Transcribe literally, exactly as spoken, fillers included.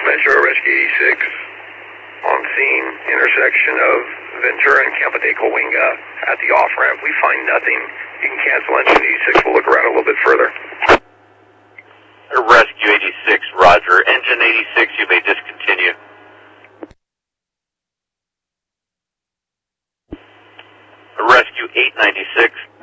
Ventura Rescue eighty-six, on scene, intersection of Ventura and Campo de Coahuinga at the off-ramp. We find nothing. You can cancel engine eighty-six. We'll look around a little bit further. Rescue eighty-six, roger. Engine eighty-six, you may discontinue. Rescue eight ninety-six.